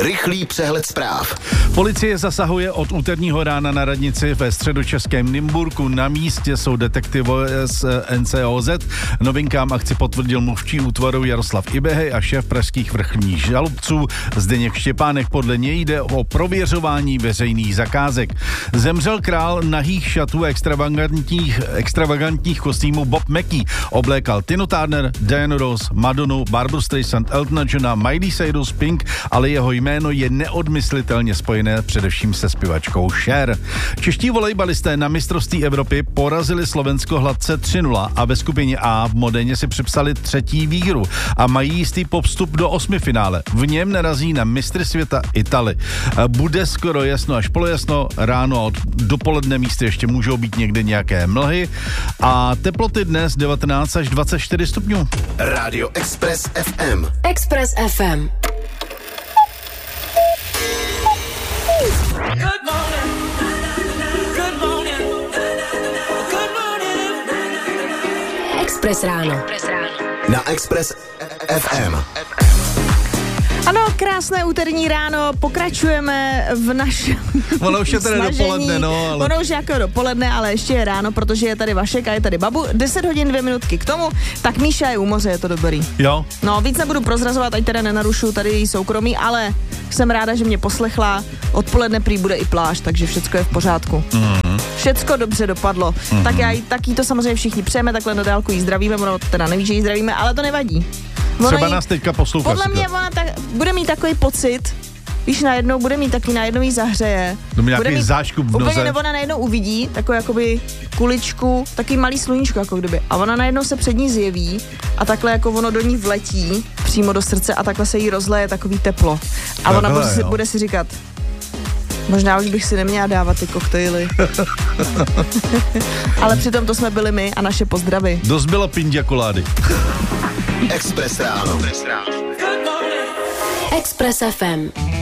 Rychlý přehled zpráv. Policie zasahuje od úterního rána na radnici ve středočeském Nymburku. Na místě jsou detektivové z NCOZ. Novinkám akci potvrdil mluvčí útvaru Jaroslav Ibehej a šéf pražských vrchních žalobců Zdeněk Štěpánek. Podle něj jde o prověřování veřejných zakázek. Zemřel král nahých šatů a extravagantních kostýmů Bob Mackie. Oblékal Tinu Turner, Diana Ross, Madonu, Barbara Streisand, Eltona Johna, Miley Cyrus, Pink, ale jeho jméno je neodmyslitelně spojené především se zpěvačkou Cher. Čeští volejbalisté na mistrovství Evropy porazili Slovensko hladce 3-0 a ve skupině A v Modeně si připsali 3. výhru a mají jistý postup do 8. finále. V něm narazí na mistry světa Italy. Bude skoro jasno až polojasno, ráno a od dopoledne místy ještě můžou být někde nějaké mlhy a teploty dnes 19 až 24 stupňů. Radio Express FM. Express FM. Express ráno. Na Express FM. Ano, krásné úterní ráno, pokračujeme v našem Ono už je tady dopoledne, no. Ale... Ono už je jako dopoledne, ale ještě je ráno, protože je tady Vašek a je tady Babu. 10 hodin 2 minutky k tomu, tak Míša je u moře, je to dobrý. Jo. No, víc nebudu prozrazovat, ať teda nenarušu tady její soukromí, ale jsem ráda, že mě poslechla. Odpoledne prý bude i pláž, takže všecko je v pořádku. Všecko dobře dopadlo. Tak jí to samozřejmě všichni přejeme, takhle na dálku jí zdravíme, ono teda neví, že jí zdravíme, ale to nevadí. Třeba nás teďka poslouchá. Podle mě ona bude mít takový pocit, víš, najednou bude mít taky, najednou jí zahřeje. Bude mít záškup v noze. Úplně, nebo ona najednou uvidí takovou jakoby kuličku, takový malý sluníčko jako kdyby. A ona najednou se před ní zjeví a takhle jako ono do ní vletí přímo do srdce a takhle se jí rozleje takový teplo. A takhle, ona bude si říkat, možná už bych si neměla dávat ty koktejly. Ale přitom to jsme byli my a naše pozdravy. Dost bylo pinďakolády. Express ráno. Express FM.